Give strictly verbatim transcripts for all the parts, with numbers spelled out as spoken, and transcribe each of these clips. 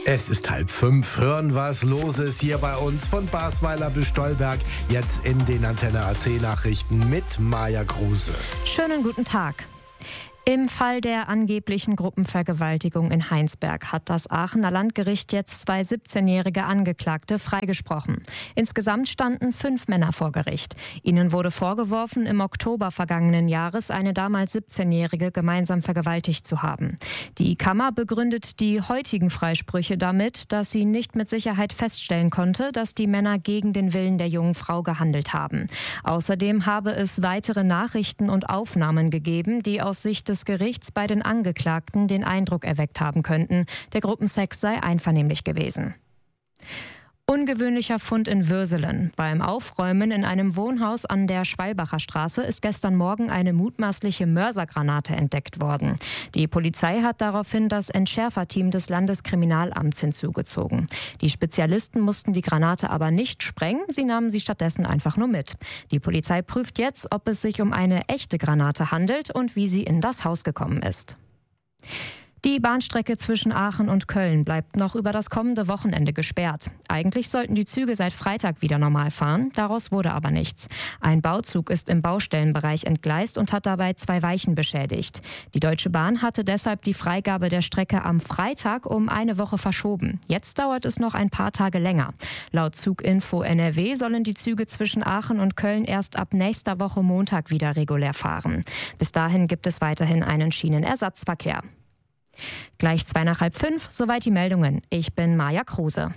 Es ist halb fünf. Hören, was los ist hier bei uns von Basweiler bis Stolberg. Jetzt in den Antenne A C Nachrichten mit Maja Kruse. Schönen guten Tag. Im Fall der angeblichen Gruppenvergewaltigung in Heinsberg hat das Aachener Landgericht jetzt zwei siebzehnjährige Angeklagte freigesprochen. Insgesamt standen fünf Männer vor Gericht. Ihnen wurde vorgeworfen, im Oktober vergangenen Jahres eine damals siebzehnjährige gemeinsam vergewaltigt zu haben. Die Kammer begründet die heutigen Freisprüche damit, dass sie nicht mit Sicherheit feststellen konnte, dass die Männer gegen den Willen der jungen Frau gehandelt haben. Außerdem habe es weitere Nachrichten und Aufnahmen gegeben, die aus Sicht des des Gerichts bei den Angeklagten den Eindruck erweckt haben könnten, der Gruppensex sei einvernehmlich gewesen. Ungewöhnlicher Fund in Würselen. Beim Aufräumen in einem Wohnhaus an der Schwalbacher Straße ist gestern Morgen eine mutmaßliche Mörsergranate entdeckt worden. Die Polizei hat daraufhin das Entschärferteam des Landeskriminalamts hinzugezogen. Die Spezialisten mussten die Granate aber nicht sprengen, sie nahmen sie stattdessen einfach nur mit. Die Polizei prüft jetzt, ob es sich um eine echte Granate handelt und wie sie in das Haus gekommen ist. Die Bahnstrecke zwischen Aachen und Köln bleibt noch über das kommende Wochenende gesperrt. Eigentlich sollten die Züge seit Freitag wieder normal fahren, daraus wurde aber nichts. Ein Bauzug ist im Baustellenbereich entgleist und hat dabei zwei Weichen beschädigt. Die Deutsche Bahn hatte deshalb die Freigabe der Strecke am Freitag um eine Woche verschoben. Jetzt dauert es noch ein paar Tage länger. Laut Zuginfo N R W sollen die Züge zwischen Aachen und Köln erst ab nächster Woche Montag wieder regulär fahren. Bis dahin gibt es weiterhin einen Schienenersatzverkehr. Gleich zwei nach halb fünf, soweit die Meldungen. Ich bin Maja Kruse.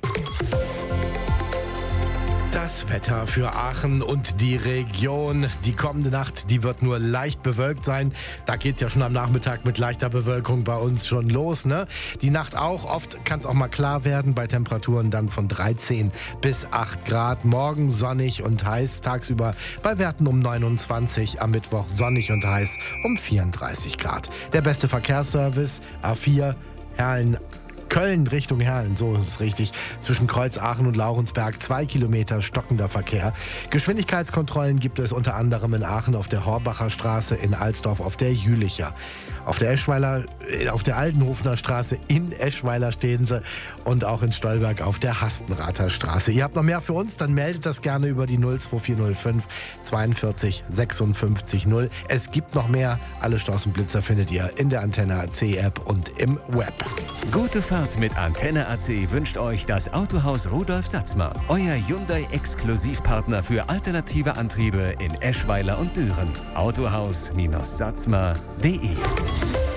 Das Wetter für Aachen und die Region. Die kommende Nacht, die wird nur leicht bewölkt sein. Da geht es ja schon am Nachmittag mit leichter Bewölkung bei uns schon los, ne? Die Nacht auch. Oft kann es auch mal klar werden bei Temperaturen dann von dreizehn bis acht Grad. Morgen sonnig und heiß, tagsüber bei Werten um neunundzwanzig. Am Mittwoch sonnig und heiß um vierunddreißig Grad. Der beste Verkehrsservice, A vier, Herrlen, Köln Richtung Herrlen, so ist es richtig. Zwischen Kreuz Aachen und Laurensberg zwei Kilometer stockender Verkehr. Geschwindigkeitskontrollen gibt es unter anderem in Aachen auf der Horbacher Straße, in Alsdorf auf der Jülicher. Auf der Eschweiler, auf der Altenhofener Straße in Eschweiler stehen sie und auch in Stolberg auf der Hastenrather Straße. Ihr habt noch mehr für uns, dann meldet das gerne über die null zwei vier null fünf zweiundvierzig sechsundfünfzig null. Es gibt noch mehr. Alle Straßenblitzer findet ihr in der Antenne A C App und im Web. Gute Fahrt mit Antenne A C wünscht euch das Autohaus Rudolf Satzmer. Euer Hyundai-Exklusivpartner für alternative Antriebe in Eschweiler und Düren. Autohaus Satzmer punkt de